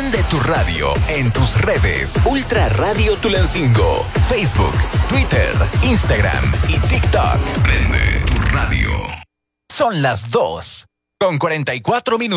Prende tu radio en tus redes. Ultra Radio Tulancingo. Facebook, Twitter, Instagram y TikTok. Prende tu radio. Son las 2:44.